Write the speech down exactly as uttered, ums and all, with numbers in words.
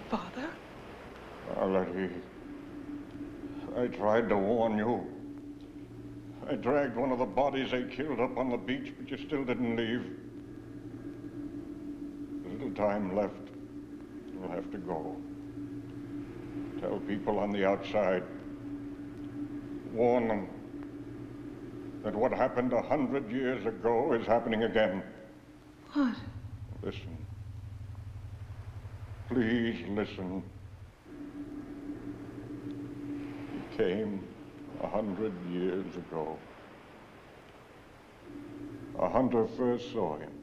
Father? Valerie, I tried to warn you. I dragged one of the bodies they killed up on the beach, but you still didn't leave. There's little time left. You'll have to go. Tell people on the outside. Warn them that what happened a hundred years ago is happening again. What? Listen. Please listen. He came a hundred years ago. A hunter first saw him.